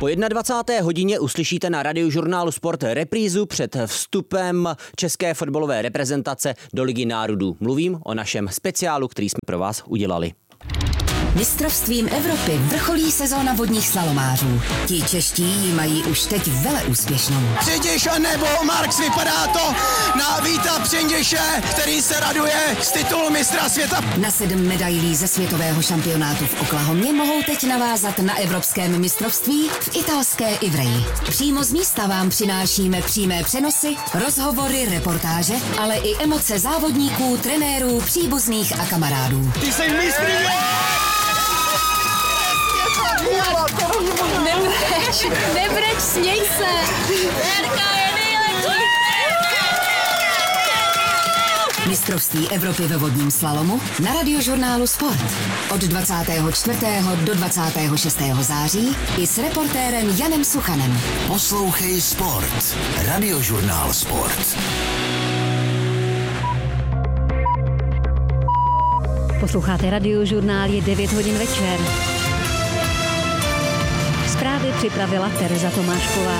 Po 21. hodině uslyšíte na Radiožurnálu Sport reprízu před vstupem české fotbalové reprezentace do Ligy národů. Mluvím o našem speciálu, který jsme pro vás udělali. Mistrovstvím Evropy vrcholí sezóna vodních slalomářů. Ti čeští ji mají už teď vele úspěšnou. Přindiša nebo Marks, vypadá to na Víta Přindiše, který se raduje z titulu mistra světa. Na 7 medailí ze světového šampionátu v Oklahomě mohou teď navázat na evropském mistrovství v italské Ivreji. Přímo z místa vám přinášíme přímé přenosy, rozhovory, reportáže, ale i emoce závodníků, trenérů, příbuzných a kamarádů. Ty jsi mistryně! Nebreč, směj se! Terka je nejlepší! Mistrovství Evropy ve vodním slalomu na Radiožurnálu Sport. Od 24. do 26. září i s reportérem Janem Suchanem. Poslouchej Sport. Radiožurnál Sport. Posloucháte Radiožurnál, je 9 hodin večer. Zprávy připravila Tereza Tomášková.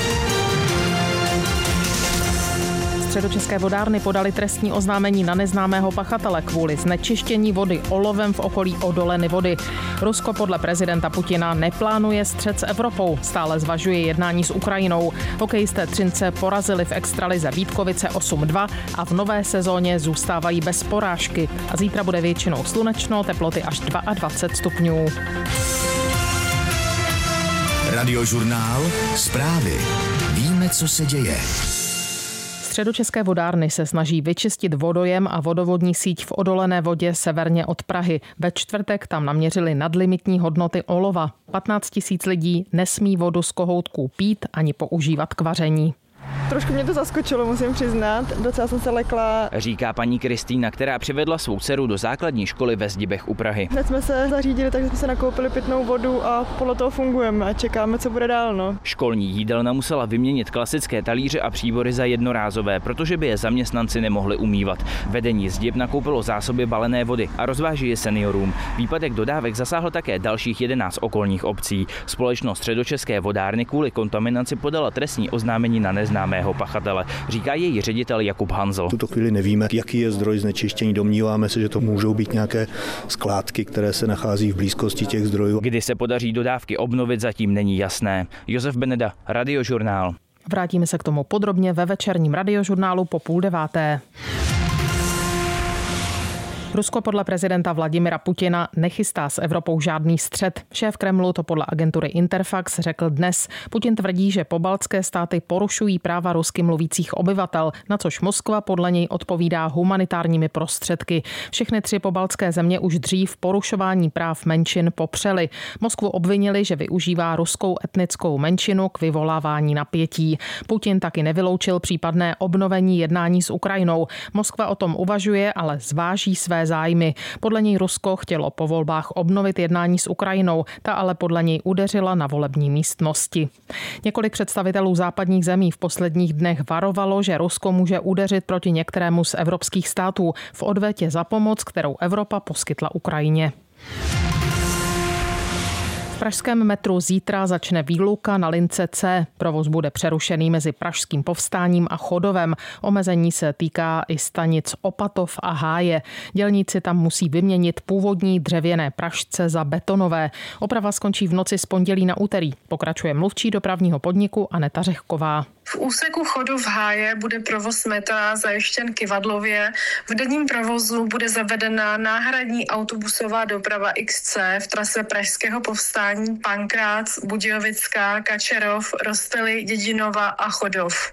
Středočeské vodárny podali trestní oznámení na neznámého pachatele kvůli znečištění vody olovem v okolí Odoleny Vody. Rusko podle prezidenta Putina neplánuje střet s Evropou, stále zvažuje jednání s Ukrajinou. Hokejisté Třince porazili v extralize Vítkovice 8-2 a v nové sezóně zůstávají bez porážky. A zítra bude většinou slunečno, teploty až 22 stupňů. Radiožurnál Zprávy. Víme, co se děje. Středočeské vodárny se snaží vyčistit vodojem a vodovodní síť v Odolené Vodě severně od Prahy. Ve čtvrtek tam naměřili nadlimitní hodnoty olova. 15 000 lidí nesmí vodu z kohoutků pít ani používat k vaření. Trošku mě to zaskočilo, musím přiznat. Docela jsem se lekla. Říká paní Kristýna, která přivedla svou dceru do základní školy ve Zdibech u Prahy. Hned jsme se zařídili, takže jsme se nakoupili pitnou vodu a podle toho fungujeme a čekáme, co bude dál. No. Školní jídelna musela vyměnit klasické talíře a příbory za jednorázové, protože by je zaměstnanci nemohli umývat. Vedení Zdib nakoupilo zásoby balené vody a rozváží je seniorům. Výpadek dodávek zasáhl také dalších 11 okolních obcí. Společnost Středočeské vodárny kvůli kontaminaci podala trestní oznámení na neznámého pachatele, říká její ředitel Jakub Hanzl. V tuto chvíli nevíme, jaký je zdroj znečištění. Domníváme se, že to můžou být nějaké skládky, které se nachází v blízkosti těch zdrojů. Kdy se podaří dodávky obnovit, zatím není jasné. Josef Beneda, Radiožurnál. Vrátíme se k tomu podrobně ve večerním Radiožurnálu po 8:30. Rusko podle prezidenta Vladimira Putina nechystá s Evropou žádný střet. Šéf Kremlu to podle agentury Interfax řekl dnes. Putin tvrdí, že pobaltské státy porušují práva rusky mluvících obyvatel, na což Moskva podle něj odpovídá humanitárními prostředky. Všechny 3 pobaltské země už dřív porušování práv menšin popřely. Moskvu obvinili, že využívá ruskou etnickou menšinu k vyvolávání napětí. Putin taky nevyloučil případné obnovení jednání s Ukrajinou. Moskva o tom uvažuje, ale zváží své zájmy. Podle něj Rusko chtělo po volbách obnovit jednání s Ukrajinou, ta ale podle něj udeřila na volební místnosti. Několik představitelů západních zemí v posledních dnech varovalo, že Rusko může udeřit proti některému z evropských států v odvetě za pomoc, kterou Evropa poskytla Ukrajině. V pražském metru zítra začne výluka na lince C. Provoz bude přerušený mezi Pražským povstáním a Chodovem. Omezení se týká i stanic Opatov a Háje. Dělníci tam musí vyměnit původní dřevěné pražce za betonové. Oprava skončí v noci z pondělí na úterý. Pokračuje mluvčí dopravního podniku Aneta Řehková. V úseku Chodov Háje bude provoz metra zajištěn kyvadlově. V denním provozu bude zavedena náhradní autobusová doprava XC v trase Pražského povstání Pankrác, Budějovická, Kačerov, Rostely, Dědinova a Chodov.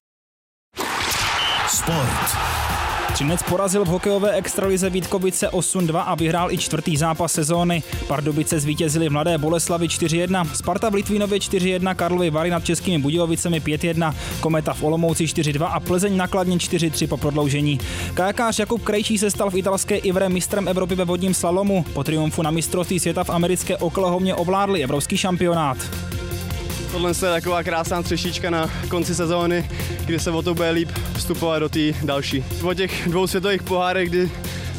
Sport. Třinec porazil v hokejové extralize Vítkovice 8-2 a vyhrál i 4. zápas sezóny. Pardubice zvítězili v Mladé Boleslavi 4-1, Sparta v Litvínově 4-1, Karlovy Vary nad Českými Budějovicemi 5-1, Kometa v Olomouci 4-2 a Plzeň na Kladně 4-3 po prodloužení. Kajakář Jakub Krejčí se stal v italské Ivre mistrem Evropy ve vodním slalomu. Po triumfu na mistrovství světa v americké Oklahomě ovládli evropský šampionát. Tohle je taková krásná třešíčka na konci sezóny, kdy se o to bude líp vstupovat do té další. Po těch 2 světových pohárech, kdy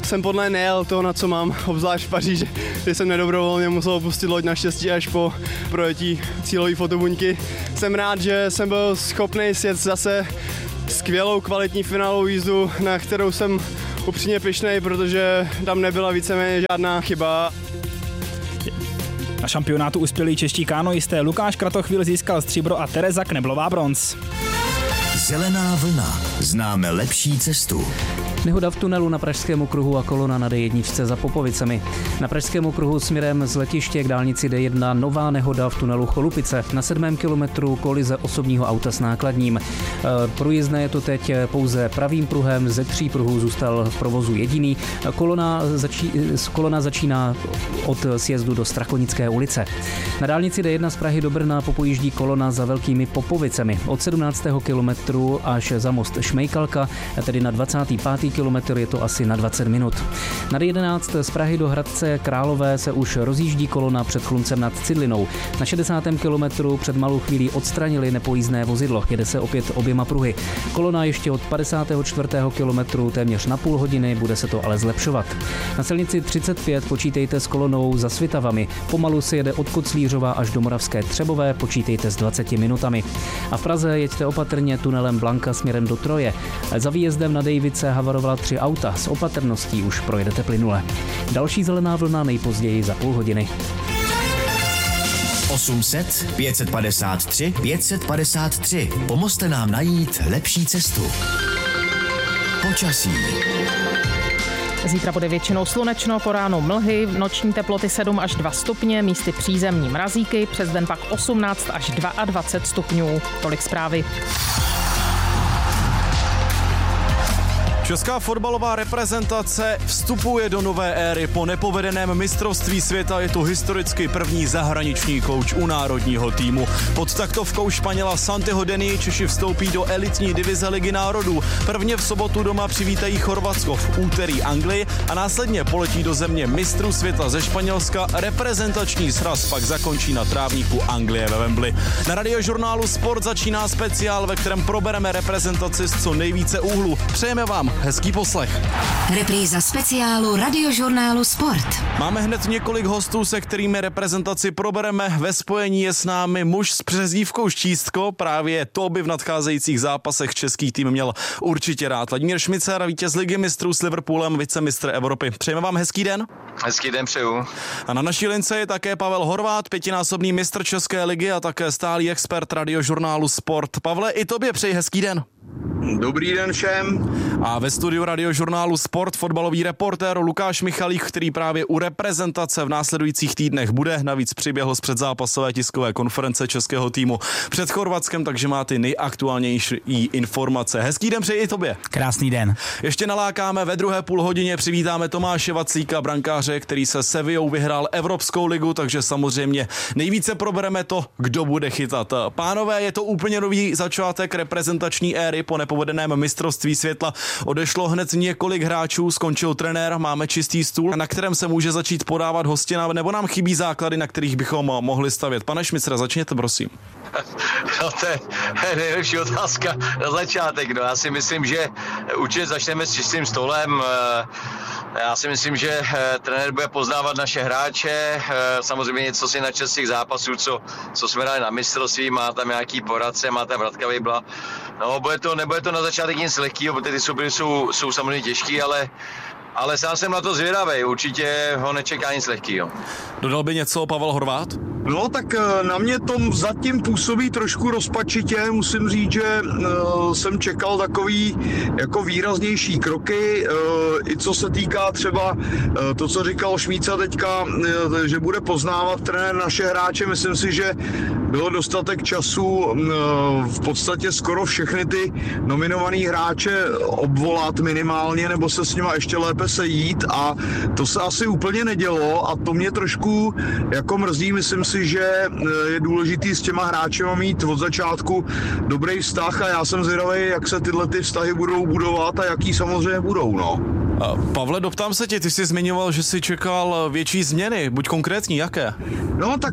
jsem podle nejel to, na co mám, obzvlášť v Paříži, že jsem nedobrovolně musel opustit loď, naštěstí až po projetí cílové fotobuňky. Jsem rád, že jsem byl schopný sjet zase skvělou kvalitní finálovou jízdu, na kterou jsem upřímně pyšnej, protože tam nebyla víceméně žádná chyba. Na šampionátu uspělí čeští kanoisté Lukáš Kratochvíl získal stříbro a Tereza Kneblová bronz. Zelená vlna. Známe lepší cestu. Nehoda v tunelu na Pražském okruhu a kolona na D1 za Popovicemi. Na Pražském okruhu směrem z letiště k dálnici D1 nová nehoda v tunelu Cholupice. Na 7. kilometru kolize osobního auta s nákladním. Průjezdné je to teď pouze pravým pruhem, ze 3 pruhů zůstal v provozu jediný. Kolona začíná od sjezdu do Strakonické ulice. Na dálnici D1 z Prahy do Brna popojíždí kolona za Velkými Popovicemi. Od 17. kilometru až za most Šmejkalka, tedy na 25. kilometr je to asi na 20 minut. Na D11 z Prahy do Hradce Králové se už rozjíždí kolona před Chluncem nad Cidlinou. Na 60. kilometru před malou chvílí odstranili nepojízdné vozidlo. Jede se opět oběma pruhy. Kolona ještě od 54. kilometru téměř na půl hodiny, bude se to ale zlepšovat. Na silnici 35 počítejte s kolonou za Svitavami. Pomalu se jede od Koclířova až do Moravské Třebové, počítejte s 20 minutami. A v Praze jeďte opatrně tunelem Blanka směrem do Troje. Za výjezdem na Dejvice havarovala 3 auta, s opatrností už projedete plynule. Další zelená vlna nejpozději za půl hodiny. 800 553 553. Pomozte nám najít lepší cestu. Počasí. Zítra bude většinou slunečno, po ránu mlhy, noční teploty 7 až 2 stupně, místy přízemní mrazíky, přes den pak 18 až 22 stupňů. Tolik zprávy. Česká fotbalová reprezentace vstupuje do nové éry. Po nepovedeném mistrovství světa je to historicky první zahraniční kouč u národního týmu. Pod taktovkou Španěla Santiho Deny Češi vstoupí do elitní divize Ligy národů. Prvně v sobotu doma přivítají Chorvatsko, v úterý Anglii a následně poletí do země mistrů světa ze Španělska. Reprezentační sraz pak zakončí na trávníku Anglie ve Wembley. Na Radiožurnálu Sport začíná speciál, ve kterém probereme reprezentaci z co nejvíce úhlů. Přejeme vám hezký poslech. Repríza speciálu Radiožurnálu Sport. Máme hned několik hostů, se kterými reprezentaci probereme. Ve spojení je s námi muž s přezdívkou Štístko. Právě to by v nadcházejících zápasech český tým měl určitě rád. Vladimír Šmicer, vítěz Ligy mistrů s Liverpoolem, vicemistr Evropy. Přejeme vám hezký den. Hezký den přeju. A na naší lince je také Pavel Horváth, 5násobný mistr České ligy a také stálý expert Radiožurnálu Sport. Pavle, i tobě přeji hezký den. Dobrý den všem. A ve studiu Radiožurnálu Sport fotbalový reportér Lukáš Michalík, který právě u reprezentace v následujících týdnech bude. Navíc přiběhl z předzápasové tiskové konference českého týmu před Chorvatskem, takže má ty nejaktuálnější informace. Hezký den přeji i tobě. Krásný den. Ještě nalákáme ve druhé půlhodině, přivítáme Tomáše Vaclíka, brankáře, který se Sevillou vyhrál Evropskou ligu, takže samozřejmě nejvíce probereme to, kdo bude chytat. Pánové, je to úplně nový začátek reprezentační éry po nepovedeném mistrovství světa. Odešlo hned několik hráčů, skončil trenér, máme čistý stůl, na kterém se může začít podávat hostina, nebo nám chybí základy, na kterých bychom mohli stavět. Pane Šmicre, začněte, prosím. No to je nejlepší otázka na začátek. No, já si myslím, že určitě začneme s čistým stolem. Já si myslím, že trenér bude poznávat naše hráče, samozřejmě něco si načet z těch zápasů, co jsme dali na mistrovství, má tam nějaký poradce, má tam Radka Vejbla. No, nebude to na začátek nic lehkýho, protože ty soubory jsou samozřejmě těžký, ale sám jsem na to zvědavý, určitě ho nečeká nic lehkýho. Dodal by něco Pavel Horváth? No tak na mě to zatím působí trošku rozpačitě, musím říct, že jsem čekal takový jako výraznější kroky, i co se týká třeba to, co říkal Šmíca teďka, že bude poznávat trenér naše hráče, myslím si, že bylo dostatek času v podstatě skoro všechny ty nominovaný hráče obvolat minimálně, nebo se s nima ještě lépe sejít a to se asi úplně nedělo a to mě trošku jako mrzí, myslím si, že je důležitý s těma hráčema mít od začátku dobrý vztah a já jsem zvědavý, jak se tyhle ty vztahy budou budovat a jaký samozřejmě budou, no. Pavle, doptám se tě, ty jsi zmiňoval, že jsi čekal větší změny, buď konkrétní, jaké? No tak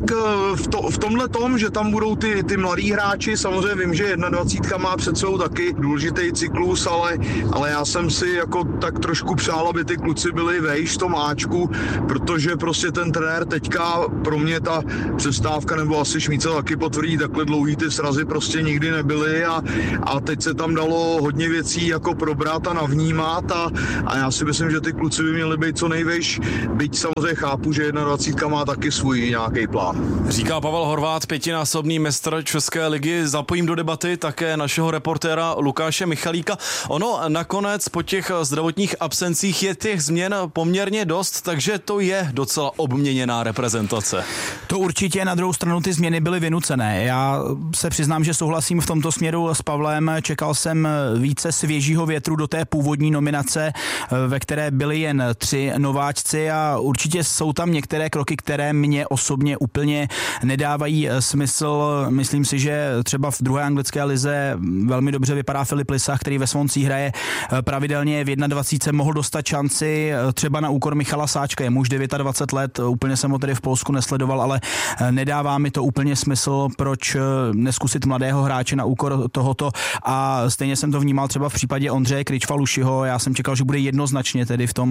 v tomhle tom, že tam budou ty mladí hráči, samozřejmě vím, že 21 má před sebou taky důležitý cyklus, ale já jsem si jako tak trošku přál, aby ty kluci byli vejš v tom Ačku, protože prostě ten trenér teďka, pro mě ta přestávka, nebo asi Šmíca taky potvrdí, takhle dlouhý ty srazy prostě nikdy nebyly a teď se tam dalo hodně věcí jako probrat a navnímat a já si myslím, že ty kluci by měli být co nejvejš, byť samozřejmě chápu, že 21 má taky svůj nějaký plán. Říká Pavel Horváth, 5násobný mistr České ligy. Zapojím do debaty také našeho reportéra Lukáše Michalíka. Ono nakonec po těch zdravotních absencích je těch změn poměrně dost, takže to je docela obměněná reprezentace. To určitě, na druhou stranu ty změny byly vynucené. Já se přiznám, že souhlasím v tomto směru s Pavlem. Čekal jsem více svěžího větru do té původní nominace, ve které byli jen 3 nováčci a určitě jsou tam některé kroky, které mě osobně úplně nedávají smysl. Myslím si, že třeba v druhé anglické lize velmi dobře vypadá Filip Lysach, který ve Swansea hraje pravidelně v 21. mohl dostat šanci třeba na úkor Michala Sáčka. Je muž 29 let, úplně jsem ho tedy v Polsku nesledoval, ale nedává mi to úplně smysl, proč neskusit mladého hráče na úkor tohoto a stejně jsem to vnímal třeba v případě Ondřeje Kričfalušiho. Já jsem čekal, že bude jednoznačně tedy v tom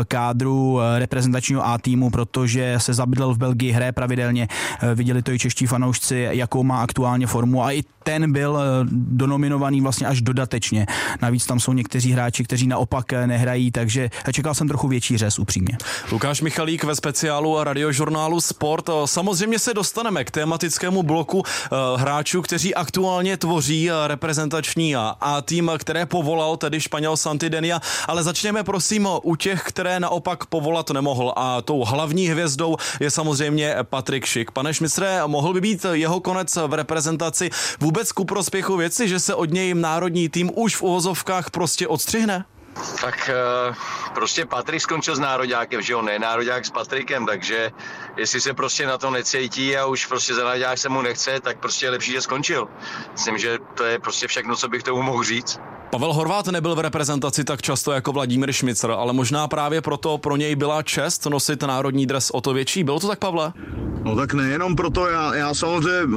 kádru reprezentačního A týmu, protože se zabydlel v Belgii, hraje pravidelně, viděli to i čeští fanoušci, jakou má aktuálně formu a i ten byl donominovaný vlastně až dodatečně. Navíc tam jsou někteří hráči, kteří naopak nehrají, takže čekal jsem trochu větší řez upřímně. Lukáš Michalík ve speciálu radiožurnálu Sport. Samozřejmě se dostaneme k tematickému bloku hráčů, kteří aktuálně tvoří reprezentační A tým, které povolal tedy Španěl Santi Denia, ale začněme prosím u těch, které naopak povolat nemohl a tou hlavní hvězdou je samozřejmě Patrik Schick. Pane Šmicre, mohl by být jeho konec v reprezentaci vůbec ku prospěchu věci, že se od něj národní tým už v uvozovkách prostě odstřihne? Tak prostě Patrik skončil s nároďákem, že on je nároďák s Patrikem, takže jestli se prostě na to necítí a už prostě za nároďák se mu nechce, tak prostě je lepší, že skončil. Myslím, že to je prostě všechno, co bych tomu mohl říct. Pavel Horváth nebyl v reprezentaci tak často jako Vladimír Šmicr, ale možná právě proto pro něj byla čest nosit národní dres o to větší. Bylo to tak, Pavle? No tak nejenom proto, já samozřejmě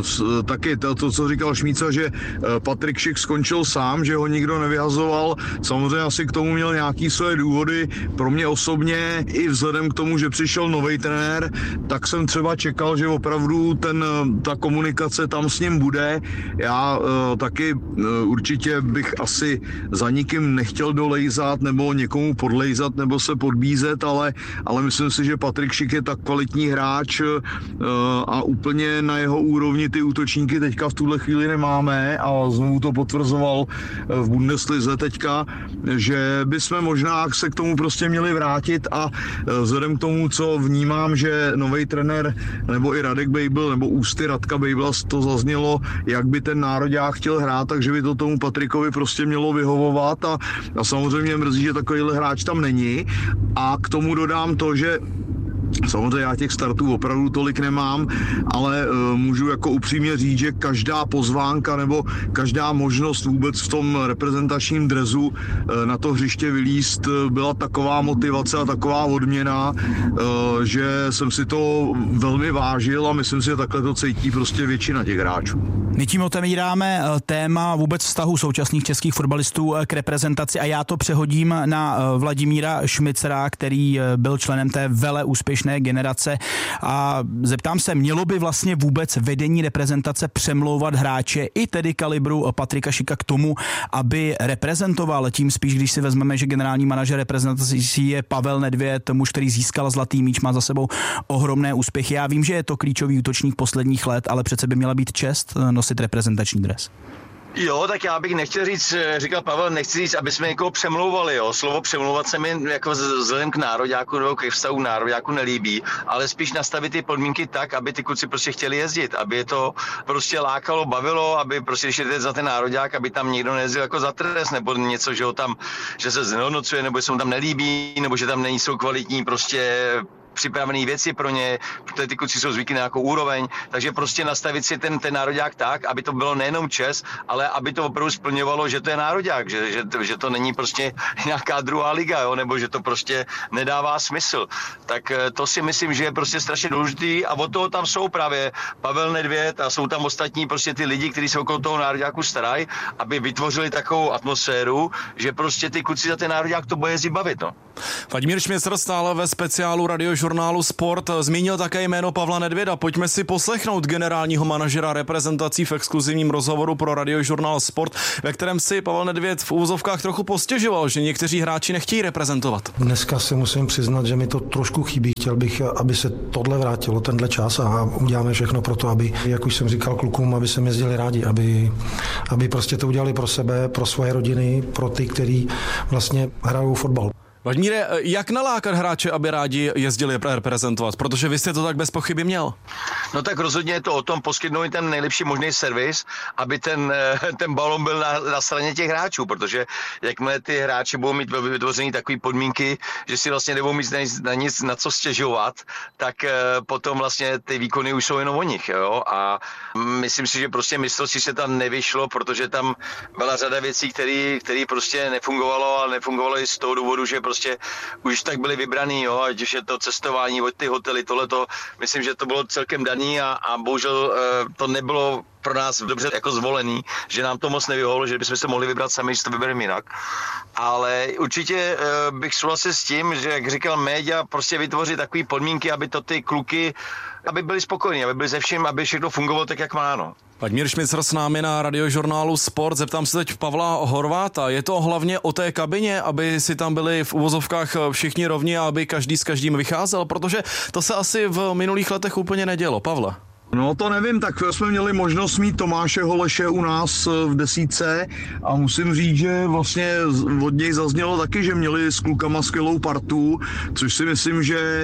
taky to, co říkal Šmíca, že Patrik Schick skončil sám, že ho nikdo nevyhazoval. Samozřejmě asi k tomu měl nějaký své důvody. Pro mě osobně i vzhledem k tomu, že přišel nový trenér, tak jsem třeba čekal, že opravdu ta komunikace tam s ním bude. Já taky určitě bych asi za nikým nechtěl dolejzat nebo někomu podlejzat nebo se podbízet, ale myslím si, že Patrik Schick je tak kvalitní hráč a úplně na jeho úrovni ty útočníky teďka v tuhle chvíli nemáme a znovu to potvrzoval v Bundeslize teďka, že bychom možná se k tomu prostě měli vrátit a vzhledem k tomu, co vnímám, že nový trenér nebo i Radek Bejbl nebo ústy Radka Bejbla to zaznělo, jak by ten nároďák chtěl hrát, takže by to tomu Patrikovi prostě mělo vyhovovat a samozřejmě mrzí, že takovýhle hráč tam není a k tomu dodám to, že samozřejmě já těch startů opravdu tolik nemám, ale můžu jako upřímně říct, že každá pozvánka nebo každá možnost vůbec v tom reprezentačním dresu na to hřiště vylízt byla taková motivace a taková odměna, že jsem si to velmi vážil a myslím si, že takhle to cítí prostě většina těch hráčů. My tím otevíráme téma vůbec vztahu současných českých fotbalistů k reprezentaci a já to přehodím na Vladimíra Šmicera, který byl členem té úspěšné generace a zeptám se, mělo by vlastně vůbec vedení reprezentace přemlouvat hráče i tedy kalibru Patrika Schicka k tomu, aby reprezentoval, tím spíš, když si vezmeme, že generální manažer reprezentací je Pavel Nedvěd, muž, který získal zlatý míč, má za sebou ohromné úspěchy. Já vím, že je to klíčový útočník posledních let, ale přece by měla být čest nosit reprezentační dres. Jo, tak já bych nechtěl říct, říkal Pavel, nechci říct, aby jsme někoho přemlouvali, jo. Slovo přemlouvat se mi jako vzhledem k nároďáku nebo k vztahu nároďáku nelíbí, ale spíš nastavit ty podmínky tak, aby ty kluci prostě chtěli jezdit, aby je to prostě lákalo, bavilo, aby prostě když jdete za ten nároďák, aby tam nikdo nejezdil jako za trest, nebo něco, že ho tam, že se znehodnocuje, nebo že se mu tam nelíbí, nebo že tam nejsou kvalitní prostě připravené věci pro ně, protože ty kluci jsou zvyklí na nějakou úroveň, takže prostě nastavit si ten nároďák tak, aby to bylo nejenom čest, ale aby to opravdu splňovalo, že to je nároďák, že to není prostě nějaká druhá liga, jo, nebo že to prostě nedává smysl. Tak to si myslím, že je prostě strašně důležitý a od toho tam jsou právě Pavel Nedvěd a jsou tam ostatní prostě ty lidi, kteří se okolo toho nároďáku starají, aby vytvořili takovou atmosféru, že prostě ty kluci za ten nároďák to bude jezdit bavit, no. Vladimír Šmicr stále ve speciálu Radiožurnálu Sport zmínil také jméno Pavla Nedvěda. Pojďme si poslechnout generálního manažera reprezentací v exkluzivním rozhovoru pro Radiožurnál Sport, ve kterém si Pavel Nedvěd v úvozovkách trochu postěžoval, že někteří hráči nechtějí reprezentovat. Dneska si musím přiznat, že mi to trošku chybí. Chtěl bych, aby se tohle vrátilo, tenhle čas a uděláme všechno pro to, aby, jak už jsem říkal klukům, aby se jezdili rádi, aby prostě to udělali pro sebe, pro svoje rodiny, pro ty, kteří vlastně hrajou fotbal. Vladimíre, jak nalákat hráče, aby rádi jezdili reprezentovat? Protože vy jste to tak bez pochyby měl. No tak rozhodně je to o tom poskytnout ten nejlepší možný servis, aby ten balon byl na straně těch hráčů, protože jakmile ty hráči budou mít vytvořený takové podmínky, že si vlastně nebudou mít na co stěžovat, tak potom vlastně ty výkony už jsou jenom o nich. Jo? A myslím si, že prostě mistrovství se tam nevyšlo, protože tam byla řada věcí, které prostě nefungovalo a nefungovalo i z toho důvodu, že prostě už tak byli vybraný, jo, ať už je to cestování, ty hotely, tohleto, myslím, že to bylo celkem daný a bohužel to nebylo pro nás dobře jako zvolený, že nám to moc nevyhovovalo, že bychom se mohli vybrat sami, že to vybereme jinak. Ale určitě bych souhlasil s tím, že jak říkal média, prostě vytvořit takové podmínky, aby to ty kluky, aby byli spokojení, aby byli ze vším, aby všechno fungovalo tak, jak má, no. Vladimír Šmicr s námi na Radiožurnálu Sport. Zeptám se teď Pavla Horváta. Je to hlavně o té kabině, aby si tam byli v uvozovkách všichni rovni a aby každý s každým vycházel? Protože to se asi v minulých letech úplně nedělo. Pavle? No to nevím, tak jsme měli možnost mít Tomáše Holeše u nás v desítce a musím říct, že vlastně od něj zaznělo taky, že měli s klukama skvělou partu, což si myslím,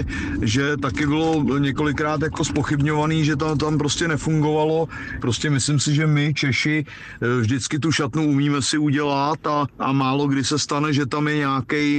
že taky bylo několikrát jako zpochybňovaný, že to tam prostě nefungovalo. Prostě myslím si, že my Češi vždycky tu šatnu umíme si udělat a málo kdy se stane, že tam je nějaký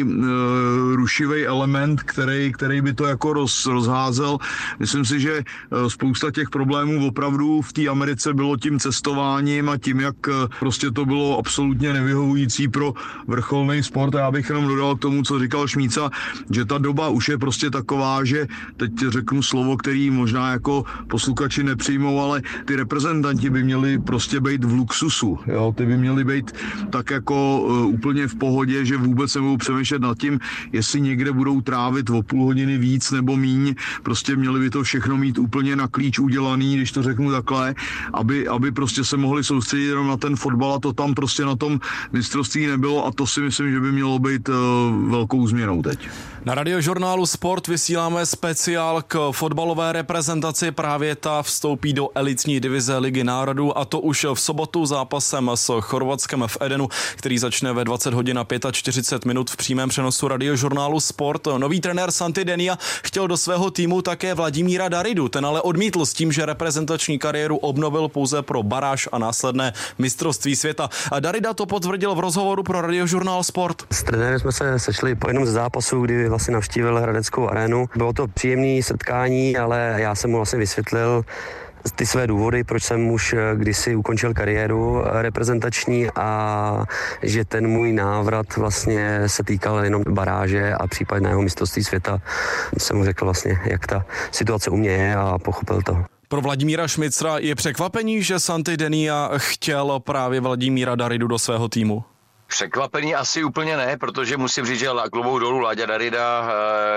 rušivý element, který by to jako rozházel. Myslím si, že spousta těch problémů opravdu v té Americe bylo tím cestováním a tím, jak prostě to bylo absolutně nevyhovující pro vrcholný sport. A já bych jenom dodal k tomu, co říkal Šmíca, že ta doba už je prostě taková, že teď řeknu slovo, který možná jako posluchači nepřijmou, ale ty reprezentanti by měli prostě být v luxusu. Jo? Ty by měli být tak jako úplně v pohodě, že vůbec nebudou přemýšlet nad tím, jestli někde budou trávit o půl hodiny víc nebo míň. Prostě měli by to všechno mít úplně na klíč udělaný, když to řeknu takhle, aby prostě se mohli soustředit jenom na ten fotbal a to tam prostě na tom mistrovství nebylo a to si myslím, že by mělo být velkou změnou teď. Na Radiožurnálu Sport vysíláme speciál k fotbalové reprezentaci, právě ta vstoupí do elitní divize Ligy národů a to už v sobotu zápasem s Chorvatskem v Edenu, který začne ve 20 hodin a 45 minut v přímém přenosu Radiožurnálu Sport. Nový trenér Santi Denia chtěl do svého týmu také Vladimíra Daridu, ten ale odmítl s tím, že reprezentační kariéru obnovil pouze pro baráž a následné mistrovství světa. A Darida to potvrdil v rozhovoru pro Radiožurnál Sport. S trenérem jsme se sešli po jednom ze zápasů, kdy vlastně navštívil Hradeckou arénu. Bylo to příjemné setkání, ale já jsem mu vlastně vysvětlil ty své důvody, proč jsem už kdysi ukončil kariéru reprezentační a že ten můj návrat vlastně se týkal jenom baráže a případného mistrovství světa. Jsem mu řekl vlastně, jak ta situace u mě je a pochopil to. Pro Vladimíra Šmicra je překvapení, že Santi Denia chtěl právě Vladimíra Daridu do svého týmu? Překvapení asi úplně ne, protože musím říct, že klobouk dolů Láďa Darida,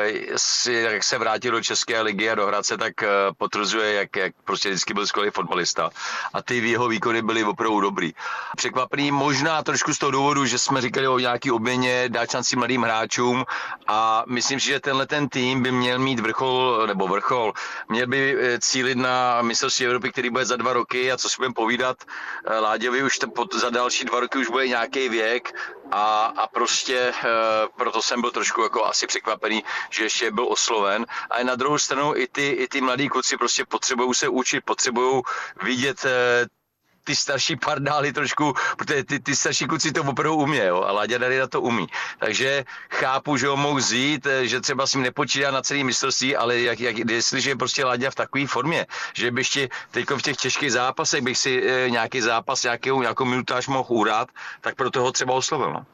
jak se vrátil do České ligy a do Hradce, tak potvrzuje, jak prostě vždycky byl skvělý fotbalista. A ty jeho výkony byly opravdu dobrý. Překvapení možná trošku z toho důvodu, že jsme říkali o nějaký obměně, dát šanci mladým hráčům a myslím si, že tenhle ten tým by měl mít vrchol, měl by cílit na mistrovství Evropy, který bude za 2 roky a co si budeme povídat, Láďovi už za další 2 roky už bude nějaký věk, a prostě proto jsem byl trošku jako asi překvapený, že ještě byl osloven. A na druhou stranu i ty mladí kluci prostě potřebují se učit, potřebují vidět ty starší pardály trošku, protože ty starší kluci to opravdu umí, jo, a Láďa Dary na to umí. Takže chápu, že ho mohu vzít, že třeba si nepočítá na celý mistrovství, ale jestliže je prostě Láďa v takové formě, že by ještě teď v těch těžkých zápasech bych si nějaký zápas, nějakou minutáž mohl urát, tak proto ho třeba oslovil. No.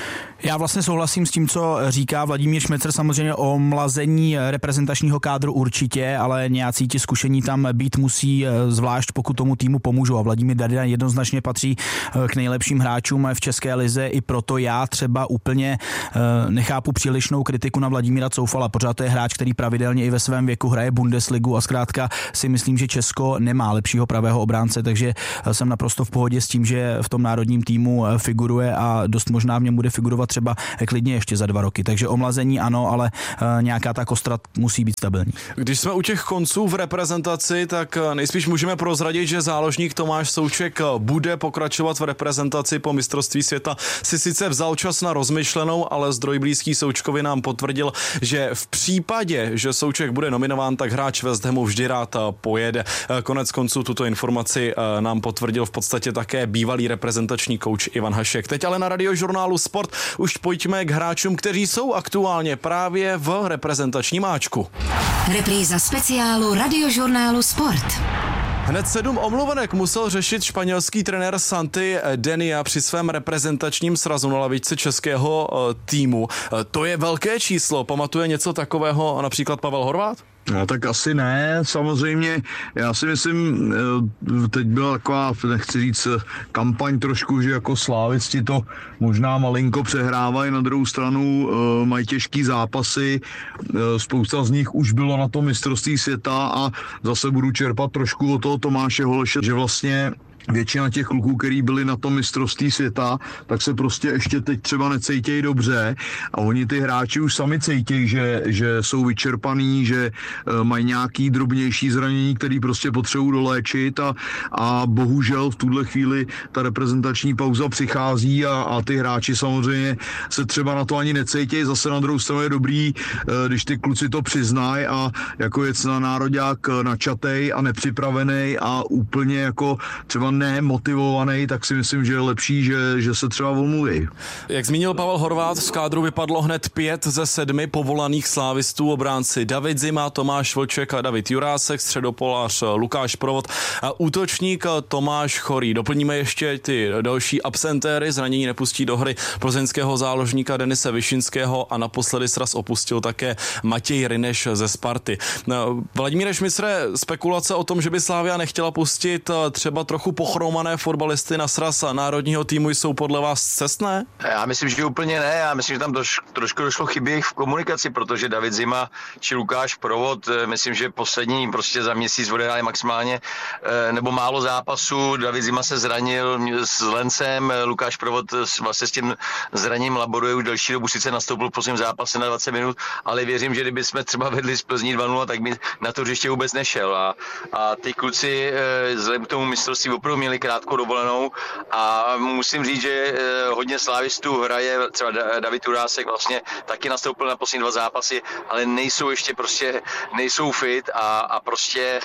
Já vlastně souhlasím s tím, co říká Vladimír Šmecer, samozřejmě o mlazení reprezentačního kádru určitě, ale nějací ti zkušení tam být musí, zvlášť pokud tomu týmu pomůžou. A Vladimír Darida jednoznačně patří k nejlepším hráčům v České lize, i proto já třeba úplně nechápu přílišnou kritiku na Vladimíra Coufala. Pořád to je hráč, který pravidelně i ve svém věku hraje Bundesligu a zkrátka si myslím, že Česko nemá lepšího pravého obránce, takže jsem naprosto v pohodě s tím, že v tom národním týmu figuruje a dost možná v něm bude figurovat třeba klidně ještě za 2 roky. Takže omlazení ano, ale nějaká ta kostra musí být stabilní. Když jsme u těch konců v reprezentaci, tak nejspíš můžeme prozradit, že záložník Tomáš Souček bude pokračovat v reprezentaci po mistrovství světa. Si sice vzal čas na rozmyšlenou, ale zdroj blízký Součkovi nám potvrdil, že v případě, že Souček bude nominován, tak hráč West Hamu vždy rád pojede. Konec konců tuto informaci nám potvrdil v podstatě také bývalý reprezentační kouč Ivan Hašek. Teď ale na Radiožurnálu Sport už pojďme k hráčům, kteří jsou aktuálně právě v reprezentačním áčku. Repríza speciálu Radiožurnálu Sport. Hned 7 omluvenek musel řešit španělský trenér Santi Denia při svém reprezentačním srazu na lavičce českého týmu. To je velké číslo. Pamatuje něco takového například Pavel Horváth? No tak asi ne, samozřejmě, já si myslím, teď byla taková, nechci říct, kampaň trošku, že jako slávisti to možná malinko přehrávají, na druhou stranu mají těžký zápasy, spousta z nich už bylo na tom mistrovství světa a zase budu čerpat trošku od toho Tomáše Holeše, že vlastně většina těch kluků, který byli na tom mistrovství světa, tak se prostě ještě teď třeba necítějí dobře a oni ty hráči už sami cítějí, že jsou vyčerpaný, že mají nějaký drobnější zranění, který prostě potřebují doléčit a bohužel v tuhle chvíli ta reprezentační pauza přichází a ty hráči samozřejmě se třeba na to ani necítějí. Zase na druhou stranu je dobrý, když ty kluci to přiznají a jako jec na nároďák načatej a nepřipravený a úplně jako třeba nemotivovaný, tak si myslím, že je lepší, že se třeba omluví. Jak zmínil Pavel Horváth, z kádru vypadlo hned 5 ze 7 povolaných slávistů, obránci David Zima, Tomáš Vlček a David Jurásek, středopolář Lukáš Provod a útočník Tomáš Chorý. Doplníme ještě ty další absentéry, zranění nepustí do hry plzeňského záložníka Denise Višinského a naposledy sraz opustil také Matěj Ryneš ze Sparty. Vladimíre Šmicre, spekulace o tom, že by Slavia nechtěla pustit třeba trochu pochromané fotbalisty na sraz národního týmu, jsou podle vás scestné? Já myslím, že úplně ne. Já myslím, že tam trošku došlo chyby v komunikaci, protože David Zima či Lukáš Provod, myslím, že poslední prostě za měsíc odehráli maximálně nebo málo zápasů. David Zima se zranil s Lencem, Lukáš Provod vlastně s tím zraněním laboruje už delší dobu, sice nastoupil v posledním zápase na 20 minut, ale věřím, že kdyby jsme třeba vedli z Plzní 2-0, tak by na to ještě vůbec nešel. A ty kluci vzhledem k tomu mistrovství opravdu měli krátkou dovolenou a musím říct, že hodně slávistů hraje, třeba David Jurásek vlastně taky nastoupil na poslední 2 zápasy, ale nejsou ještě prostě, nejsou fit a prostě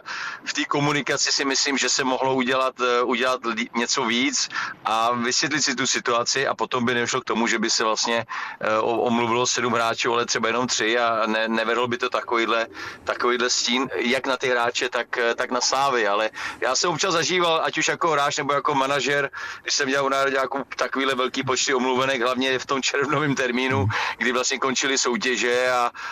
v té komunikaci si myslím, že se mohlo udělat něco víc a vysvětlit si tu situaci a potom by nešlo k tomu, že by se vlastně omluvilo 7 hráčů, ale třeba jenom 3 a nevedlo by to takovýhle stín, jak na ty hráče, tak na Slávy, ale já jsem občas zažíval, ať už jako hráč nebo jako manažer, když jsem dělal u nároďáků takovýhle velký počty omluvenek, hlavně v tom červnovém termínu, kdy vlastně končily soutěže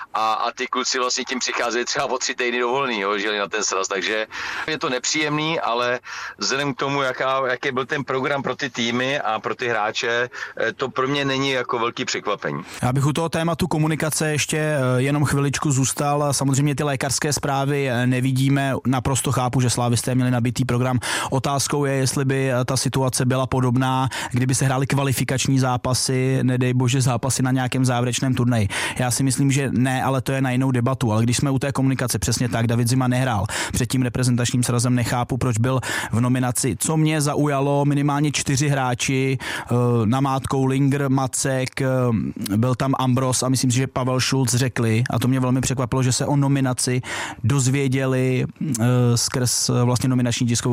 a ty kluci vlastně tím přicházeli třeba o 3 týdny dovolený, že jeli na ten sraz, takže je to nepříjemný, ale vzhledem k tomu, jaký byl ten program pro ty týmy a pro ty hráče, to pro mě není jako velký překvapení. Já bych u toho tématu komunikace ještě jenom chviličku zůstal. Samozřejmě ty lékařské zprávy nevidíme, naprosto chápu, že slávisté měli nabitý program. Otázkou je, jestli by ta situace byla podobná, kdyby se hrály kvalifikační zápasy, nedej bože zápasy na nějakém závěrečném turnaji. Já si myslím, že ne, ale to je na jinou debatu. Ale když jsme u té komunikace, přesně tak, David Zima nehrál. Před tím reprezentačním srazem nechápu, proč byl v nominaci. Co mě zaujalo, minimálně 4 hráči, namátkou Linger, Macek, byl tam Ambros a myslím si, že Pavel Šulc řekli, a to mě velmi překvapilo, že se o nominaci dozvěděli skrz vlastně nominační tiskovou konferenci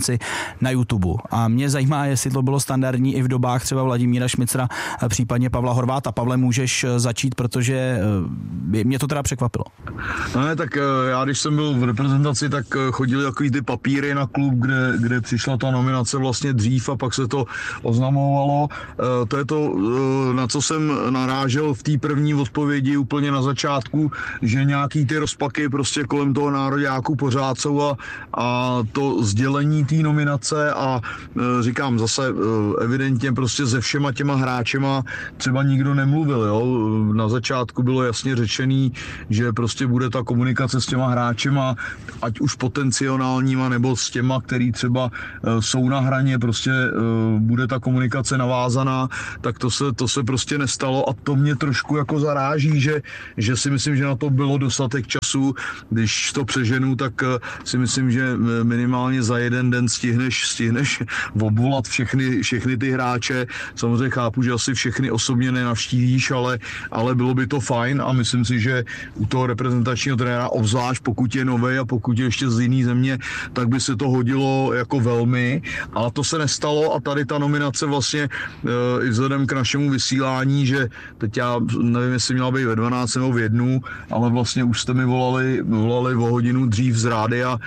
reprezentaci na YouTube. A mě zajímá, jestli to bylo standardní i v dobách třeba Vladimíra Šmicra, případně Pavla Horváta. Pavle, můžeš začít, protože mě to teda překvapilo. Ne, tak já když jsem byl v reprezentaci, tak chodili takový ty papíry na klub, kde přišla ta nominace vlastně dřív a pak se to oznamovalo. To je to, na co jsem narážel v té první odpovědi úplně na začátku, že nějaký ty rozpaky prostě kolem toho nároďáku pořád jsou a to sdělení té nominace a říkám zase evidentně prostě se všema těma hráčema třeba nikdo nemluvil, jo. Na začátku bylo jasně řečený, že prostě bude ta komunikace s těma hráčema, ať už potenciálníma nebo s těma, který třeba jsou na hraně, prostě bude ta komunikace navázaná, tak to se prostě nestalo a to mě trošku jako zaráží, že si myslím, že na to bylo dostatek času. Když to přeženu, tak si myslím, že minimálně za jeden den stihneš obvolat všechny ty hráče. Samozřejmě chápu, že asi všechny osobně nenavštívíš, ale bylo by to fajn a myslím si, že u toho reprezentačního trenéra, obzvlášť pokud je novej a pokud je ještě z jiný země, tak by se to hodilo jako velmi, ale to se nestalo a tady ta nominace vlastně i vzhledem k našemu vysílání, že teď já nevím, jestli měla být ve 12 nebo v 1, ale vlastně už jste mi volali o hodinu dřív z rádia,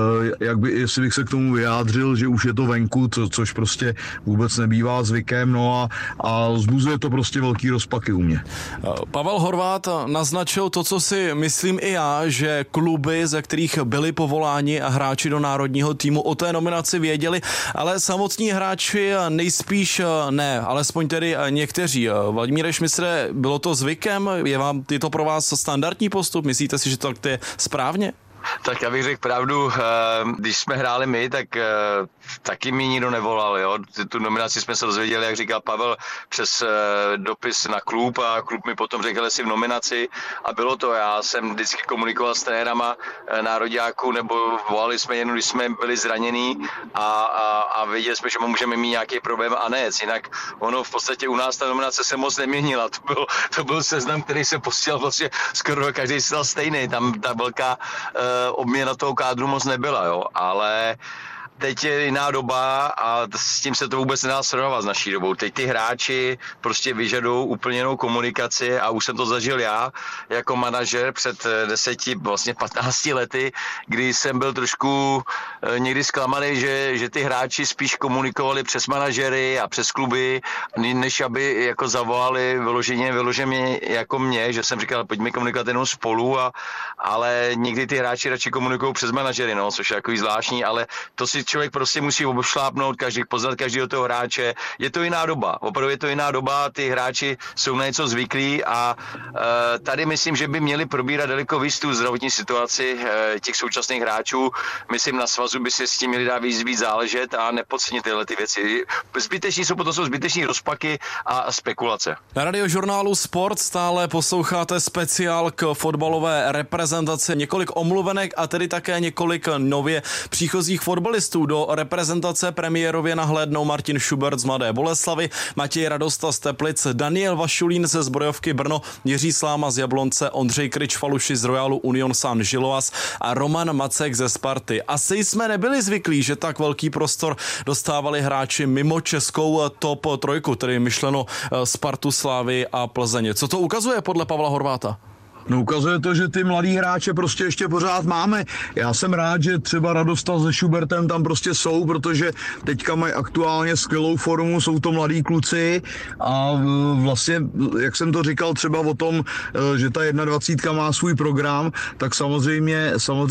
jestli bych se k tomu vyjádřil, že už je to venku, což prostě vůbec nebývá zvykem, no a vzbuzuje to prostě velký rozpaky u mě. Pavel Horvát naznačil to, co si myslím i já, že kluby, ze kterých byli povoláni a hráči do národního týmu o té nominaci věděli, ale samotní hráči nejspíš ne, alespoň tedy někteří. Vladimíre Šmicre, bylo to zvykem? Je to pro vás standardní postup? Myslíte si, že to je správně? Tak já bych řekl pravdu, když jsme hráli my, tak taky mi nikdo nevolal, jo. Tu nominaci jsme se dozvěděli, jak říkal Pavel, přes dopis na klub a klub mi potom řekl, jestli v nominaci a bylo to. Já jsem vždycky komunikoval s trenérama nároďáků, nebo volali jsme jen, když jsme byli zranění a věděli jsme, že můžeme mít nějaký problém a ne. Jinak ono v podstatě u nás ta nominace se moc neměnila. To byl seznam, který se posílal vlastně skoro každý stal stejný. Tam ta velká obměna toho kádru moc nebyla, jo, ale teď je jiná doba a s tím se to vůbec nedá srovnávat s naší dobou. Teď ty hráči prostě vyžadují úplně jinou komunikaci a už jsem to zažil já jako manažer před 15 lety, kdy jsem byl trošku někdy zklamaný, že ty hráči spíš komunikovali přes manažery a přes kluby, než aby jako zavolali vyloženě jako mě, že jsem říkal, pojďme komunikovat jenom spolu, ale někdy ty hráči radši komunikují přes manažery, no, což je takový zvláštní, ale to si člověk prostě musí obšlápnout, poznat každého toho hráče. Je to jiná doba, opravdu je to jiná doba, ty hráči jsou na něco zvyklí a tady myslím, že by měli probírat daleko víc tu zdravotní situaci těch současných hráčů. Myslím, na svazu by si s tím měli dát víc záležet a nepodcenit tyhle ty věci. Jsou zbyteční rozpaky a spekulace. Na Radiožurnálu Sport stále posloucháte speciál k fotbalové reprezentaci. Několik omluvenek a tedy také několik nově příchozích fotbalistů. Do reprezentace premiérově nahlédnou Martin Schubert z Mladé Boleslavi, Matěj Radosta z Teplic, Daniel Vašulín ze Zbrojovky Brno, Jiří Sláma z Jablonce, Ondřej Kryč-Faluši z Royalu Union Saint-Gilloise a Roman Macek ze Sparty. Asi jsme nebyli zvyklí, že tak velký prostor dostávali hráči mimo českou top trojku, tedy myšleno Spartu, Slávy a Plzeň. Co to ukazuje podle Pavla Horváta? No ukazuje to, že ty mladý hráče prostě ještě pořád máme. Já jsem rád, že třeba Radosta se Schubertem tam prostě jsou, protože teďka mají aktuálně skvělou formu, jsou to mladí kluci a vlastně, jak jsem to říkal třeba o tom, že ta 21 má svůj program, tak samozřejmě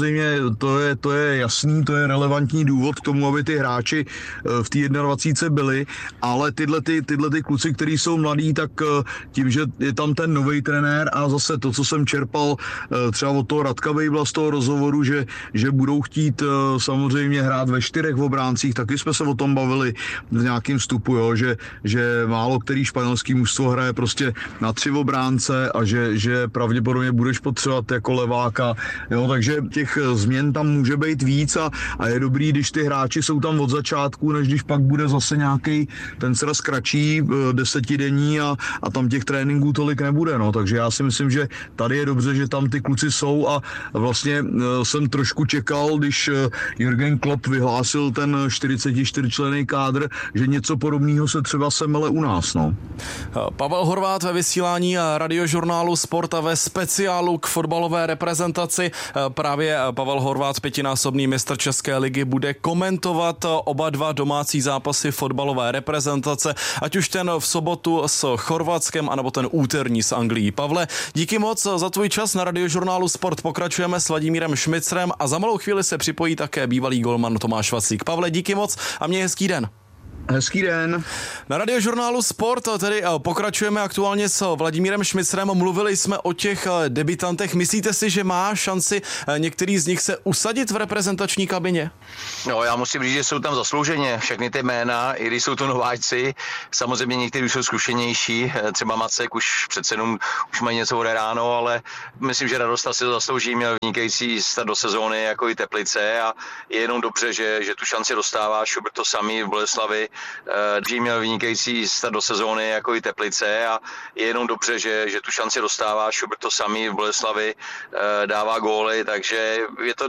to je jasný, to je relevantní důvod k tomu, aby ty hráči v té 21 byli, ale tyhle ty kluci, kteří jsou mladí, tak tím, že je tam ten nový trenér a zase to, co jsem čerpal třeba od toho Radka Vejbla z toho rozhovoru, že budou chtít samozřejmě hrát ve 4 obráncích, taky jsme se o tom bavili v nějakém vstupu, jo, že málo který španělský mužstvo hraje prostě na 3 obránce a že pravděpodobně budeš potřebovat jako leváka, jo, takže těch změn tam může být víc a je dobrý, když ty hráči jsou tam od začátku, než když pak bude zase nějaký ten sraz kratší, 10denní a tam těch tréninků tolik nebude, no, takže já si myslím, že tady je dobře, že tam ty kluci jsou a vlastně jsem trošku čekal, když Jürgen Klopp vyhlásil ten 44členný kádr, že něco podobného se třeba semele u nás. No. Pavel Horváth ve vysílání Radiožurnálu Sport a ve speciálu k fotbalové reprezentaci. Právě Pavel Horváth, pětinásobný mistr České ligy, bude komentovat oba dva domácí zápasy fotbalové reprezentace, ať už ten v sobotu s Chorvatskem, anebo ten úterní s Anglií. Pavle, díky moc za tvůj čas na Radiožurnálu Sport. Pokračujeme s Vladimírem Šmicrem a za malou chvíli se připojí také bývalý golman Tomáš Vaclík. Pavle, díky moc a měj hezký den. Hezký den. Na Radiožurnálu Sport tedy pokračujeme aktuálně s Vladimírem Šmicrem. Mluvili jsme o těch debutantech. Myslíte si, že má šanci některý z nich se usadit v reprezentační kabině? No, já musím říct, že jsou tam zaslouženě všechny ty jména, i když jsou to nováčci. Samozřejmě někteří jsou zkušenější, třeba Macek už přece jenom už mají něco odehráno, ale myslím, že Radosta si to zaslouží, měl vynikající start do sezóny jako i Teplice a je jenom dobře, že tu šanci dostává. Šubert to samý v Boleslavi, měl vynikající start do sezóny jako i Teplice a je jenom dobře, že tu šanci dostává. Šubert to samý v Boleslavi, dává góly, takže je to